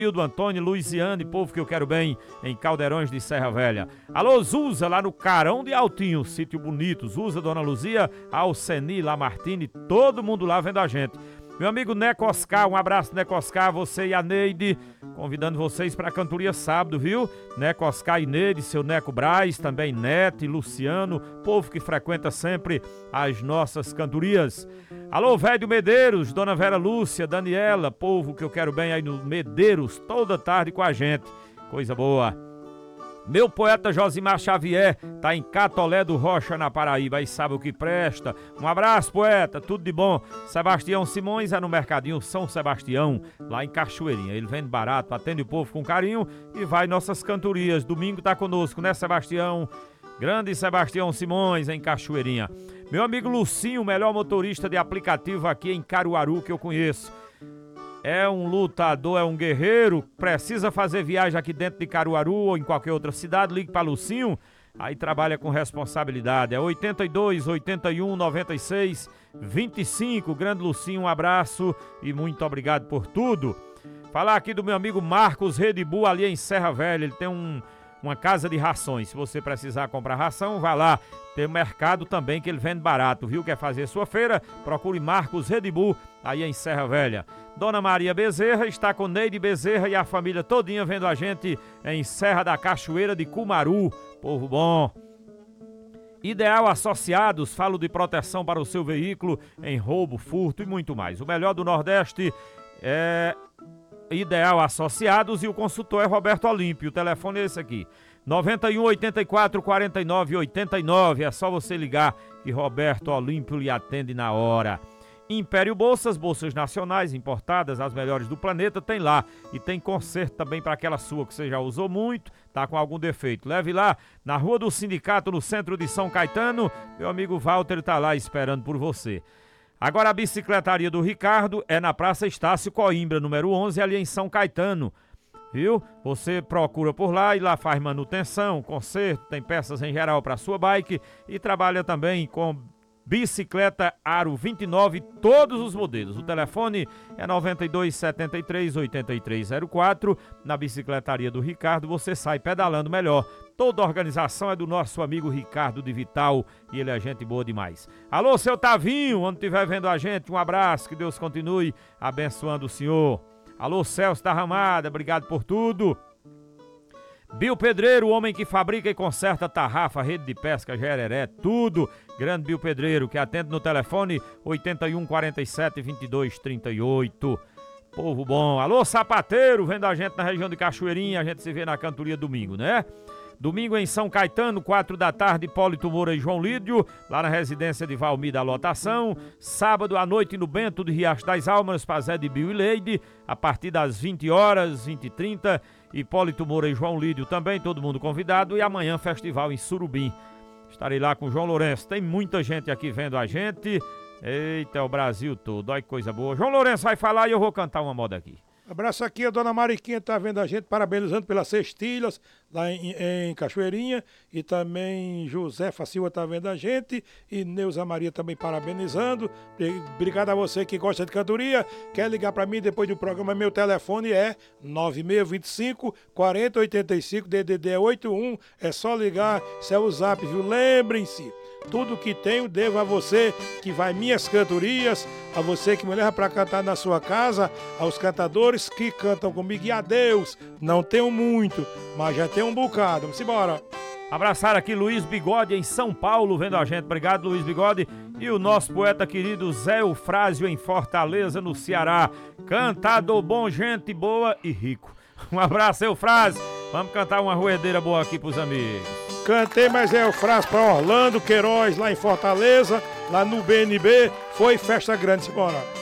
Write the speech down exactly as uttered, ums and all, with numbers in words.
do Antônio, Luiziane, povo que eu quero bem, em Caldeirões de Serra Velha. Alô, Zuza, lá no Carão de Altinho, sítio bonito. Zuza, Dona Luzia, Alceni, Lamartine, todo mundo lá vendo a gente. Meu amigo Neco Oscar, um abraço, Neco Oscar, você e a Neide, convidando vocês para a cantoria sábado, viu? Neco Oscar e Neide, seu Neco Braz, também Neto e Luciano, povo que frequenta sempre as nossas cantorias. Alô, Velho Medeiros, Dona Vera Lúcia, Daniela, povo que eu quero bem aí no Medeiros, toda tarde com a gente, coisa boa. Meu poeta Josimar Xavier tá em Catolé do Rocha, na Paraíba, e sabe o que presta. Um abraço, poeta, tudo de bom. Sebastião Simões é no Mercadinho São Sebastião, lá em Cachoeirinha. Ele vende barato, atende o povo com carinho e vai nossas cantorias. Domingo tá conosco, né, Sebastião? Grande Sebastião Simões em Cachoeirinha. Meu amigo Lucinho, o melhor motorista de aplicativo aqui em Caruaru que eu conheço. É um lutador, é um guerreiro, precisa fazer viagem aqui dentro de Caruaru ou em qualquer outra cidade, ligue para Lucinho, aí trabalha com responsabilidade. É oitenta e dois, oitenta e um, noventa e seis, vinte e cinco. Grande Lucinho, um abraço e muito obrigado por tudo. Falar aqui do meu amigo Marcos Redibu, ali em Serra Velha, ele tem um, uma casa de rações. Se você precisar comprar ração, vá lá. Tem um mercado também que ele vende barato, viu? Quer fazer sua feira? Procure Marcos Redibu, aí em Serra Velha. Dona Maria Bezerra está com Neide Bezerra e a família todinha vendo a gente em Serra da Cachoeira de Cumaru. Povo bom. Ideal Associados, falo de proteção para o seu veículo em roubo, furto e muito mais. O melhor do Nordeste é Ideal Associados e o consultor é Roberto Olímpio. O telefone é esse aqui, noventa e um, oitenta e quatro, quarenta e nove, oitenta e nove. É só você ligar que Roberto Olímpio lhe atende na hora. Império Bolsas, bolsas nacionais, importadas, as melhores do planeta, tem lá. E tem conserto também para aquela sua que você já usou muito, tá com algum defeito. Leve lá, na Rua do Sindicato, no centro de São Caetano. Meu amigo Walter tá lá esperando por você. Agora a bicicletaria do Ricardo é na Praça Estácio Coimbra, número onze, ali em São Caetano. Viu? Você procura por lá e lá faz manutenção, conserto, tem peças em geral para sua bike e trabalha também com bicicleta Aro vinte e nove, todos os modelos. O telefone é noventa e dois, setenta e três, oitenta e três zero quatro. Na bicicletaria do Ricardo você sai pedalando melhor. Toda a organização é do nosso amigo Ricardo de Vital e ele é gente boa demais. Alô, seu Tavinho, onde estiver vendo a gente, um abraço, que Deus continue abençoando o senhor. Alô, Celso da Ramada, obrigado por tudo. Bill Pedreiro, o homem que fabrica e conserta tarrafa, rede de pesca, gereré, tudo. Grande Bill Pedreiro, que atende no telefone oitenta e um, quarenta e sete, vinte e dois, trinta e oito. Povo bom. Alô, sapateiro, vendo a gente na região de Cachoeirinha, a gente se vê na cantoria domingo, né? Domingo em São Caetano, quatro da tarde, Hipólito Moura e João Lídio, lá na residência de Valmir da Lotação. Sábado à noite no Bento de Riacho das Almas, para Zé de Bill e Leide, a partir das vinte horas, vinte e trinta, Hipólito Moura e João Lídio também, todo mundo convidado. E amanhã festival em Surubim. Estarei lá com o João Lourenço. Tem muita gente aqui vendo a gente. Eita, é o Brasil todo. Olha que coisa boa. João Lourenço vai falar e eu vou cantar uma moda aqui. Abraço aqui, a dona Mariquinha tá vendo a gente, parabenizando pelas cestilhas lá em, em Cachoeirinha. E também Josefa Silva tá vendo a gente. E Neuza Maria também parabenizando. Obrigado a você que gosta de cantoria. Quer ligar pra mim depois do programa? Meu telefone é nove seis dois cinco, quatro zero oito cinco, D D D oito um. É só ligar, isso é o zap, viu? Lembrem-se. Tudo que tenho devo a você que vai minhas cantorias, a você que me leva para cantar na sua casa, aos cantadores que cantam comigo e a Deus. Não tenho muito, mas já tenho um bocado. Vamos embora. Abraçar aqui Luiz Bigode em São Paulo, vendo a gente. Obrigado, Luiz Bigode. E o nosso poeta querido Zé Eufrásio em Fortaleza, no Ceará. Cantador bom, gente boa e rico. Um abraço, Eufrásio. Vamos cantar uma ruedeira boa aqui pros amigos. Cantei, mas é o frase para Orlando Queiroz, lá em Fortaleza, lá no B N B. Foi festa grande, simbora.